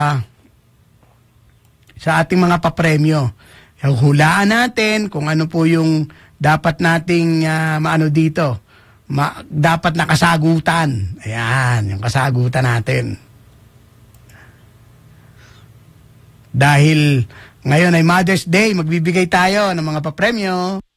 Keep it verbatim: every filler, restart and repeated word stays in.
sa ating mga papremyo. Hulaan natin kung ano po yung dapat nating uh, maano dito. Ma dapat nakasagutan. Ayan, yung kasagutan natin. Dahil ngayon ay Mother's Day, magbibigay tayo ng mga papremyo.